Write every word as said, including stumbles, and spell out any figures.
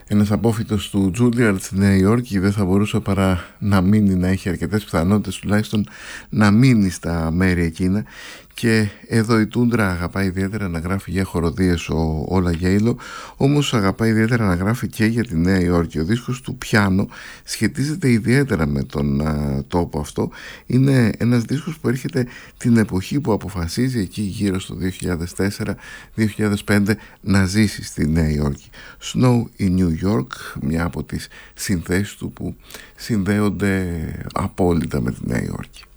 Ένας απόφοιτος του Juilliard στη Νέα Υόρκη δεν θα μπορούσε παρά να μείνει, να έχει αρκετές πιθανότητες τουλάχιστον να μείνει στα μέρη εκείνα. Και εδώ η Τούντρα αγαπάει ιδιαίτερα να γράφει για χοροδίες ο Όλα Γέιλο, όμως αγαπάει ιδιαίτερα να γράφει και για τη Νέα Υόρκη. Ο δίσκος του Πιάνο σχετίζεται ιδιαίτερα με τον α, τόπο αυτό. Είναι ένας δίσκος που έρχεται την εποχή που αποφασίζει εκεί γύρω στο δύο χιλιάδες τέσσερα δύο χιλιάδες πέντε να ζήσει στη Νέα Υόρκη. Snow in New York, μια από τις συνθέσεις του που συνδέονται απόλυτα με τη Νέα Υόρκη.